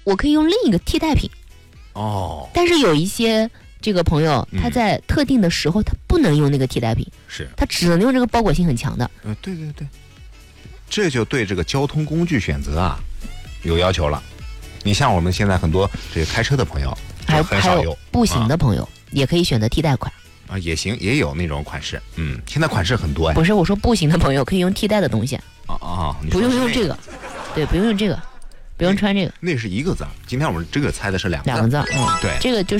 我可以用另一个替代品。但是有一些这个朋友，他在特定的时候他不能用那个替代品， 是他只能用这个包裹性很强的。 对，这就对这个交通工具选择啊有要求了。你像我们现在很多这个开车的朋友，很少有步行的朋友也可以选择替代款啊，也行，也有那种款式。现在款式很多呀。 不是，我说步行的朋友可以用替代的东西。 不用这个，对，不用用这个，不用穿这个。 那是一个字。今天我们这个猜的是两个字。对， 这个就是，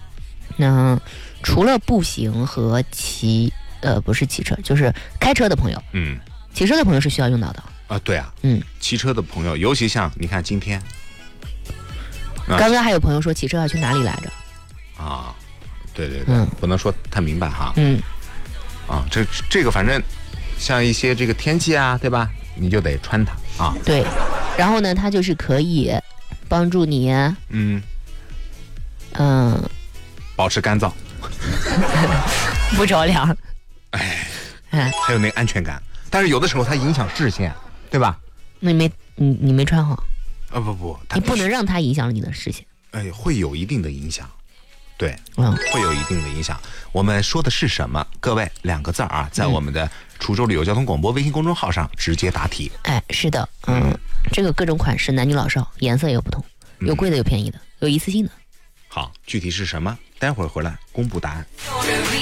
除了步行和不是骑车，就是开车的朋友，骑车的朋友是需要用到的啊。对啊，骑车的朋友，尤其像你看今天， 刚刚还有朋友说骑车要去哪里来着？ 对，不能说太明白哈。这个反正像一些这个天气啊，对吧？你就得穿它啊。 对，然后呢，它就是可以帮助你， 保持干燥， 不着凉。 还有那个安全感。但是有的时候它影响视线，对吧？ 那你没穿好。 不， 你不能让它影响你的视线。 会有一定的影响。对，会有一定的影响。我们说的是什么？各位2个字啊，在我们的滁州旅游交通广播微信公众号上直接答题。 是的，这个各种款式，男女老少，颜色也有不同，有贵的，有便宜的，有一次性的。 好，具体是什么？待会儿回来公布答案。